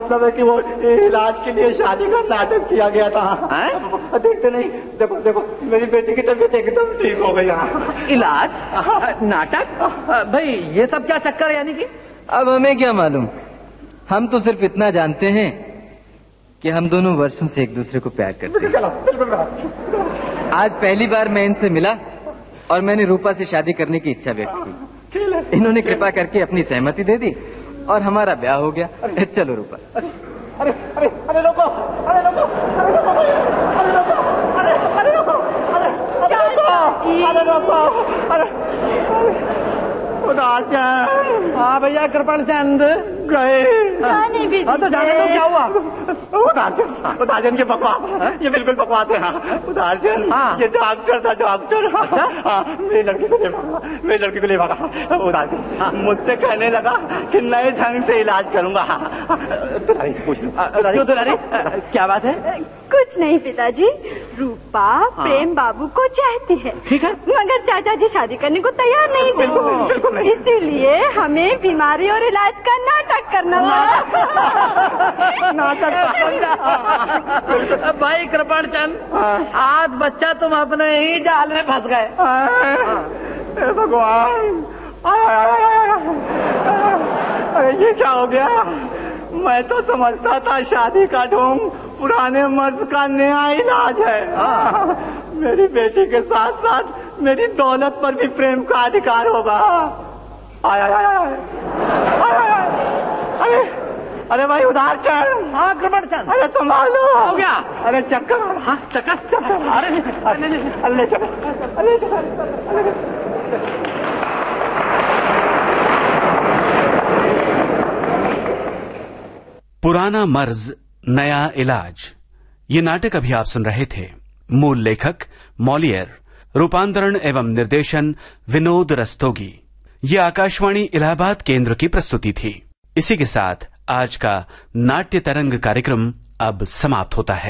मतलब है कि वो इलाज के लिए शादी का नाटक किया गया था। देखते नहीं, देखो देखो मेरी बेटी की तबीयत एकदम ठीक हो गई। इलाज? नाटक? भाई ये सब क्या चक्कर है? यानी कि अब हमें क्या मालूम, हम तो सिर्फ इतना जानते हैं कि हम दोनों वर्षों से एक दूसरे को प्यार करते हैं। आज पहली बार मैं इनसे मिला और मैंने रूपा से शादी करने की इच्छा व्यक्त की। इन्होंने कृपा करके अपनी सहमति दे दी और हमारा ब्याह हो गया। चलो रूपा। अरे अरे अरे लोगो, अरे लोगो, अरे लोगो, अरे लोगो, अरे अरे लोगो, अरे अरे लोगो, अरे उदार चंद। हाँ भैया कृपाल चंद गए। जाने भी हाँ तो जाने तो क्या हुआ? उदार चंद की बकवास, ये बिल्कुल बकवास है। उदार चंद ये डॉक्टर था, डॉक्टर। मेरी लड़की को ले भागा। उदार चंद मुझसे कहने लगा कि नए ढंग से इलाज करूंगा। दुलारी से पूछ लो। क्यों दुलारी, क्या बात है? कुछ नहीं पिताजी, रूपा प्रेम बाबू को चाहती है, ठीक है, मगर चाचा जी शादी करने को तैयार नहीं थे। इसीलिए हमें बीमारी और इलाज का नाटक करना पड़ा। नाटक भाई कृपाल चंद, आज बच्चा तुम अपने ही जाल में फंस गए। भगवान, अरे ये क्या हो गया? मैं तो समझता था शादी का ढोंग पुराने मर्ज का नया इलाज है। मेरी बेटी के साथ साथ मेरी दौलत पर भी प्रेम का अधिकार होगा। अरे अरे भाई उधार चल। हाँ कृपाल चंद, अरे संभालो। हो गया? अरे चक्कर। हाँ चक्कर। अरे अल्ले चल, अल्ले चल। पुराना मर्ज नया इलाज, ये नाटक अभी आप सुन रहे थे। मूल लेखक मॉलियर, रूपांतरण एवं निर्देशन विनोद रस्तोगी। ये आकाशवाणी इलाहाबाद केंद्र की प्रस्तुति थी। इसी के साथ आज का नाट्य तरंग कार्यक्रम अब समाप्त होता है।